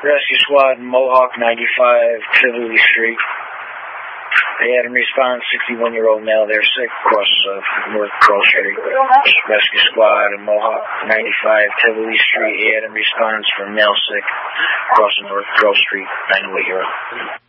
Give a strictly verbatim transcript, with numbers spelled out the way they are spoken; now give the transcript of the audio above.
Rescue squad, Mohawk ninety-five, Tivoli Street. They had him respond, sixty-one-year-old male there, sick, across uh, North Grove Street. Rescue squad, Mohawk ninety-five, Tivoli Street. He had him response for male sick, across North Grove Street, ninety-eight-year-old.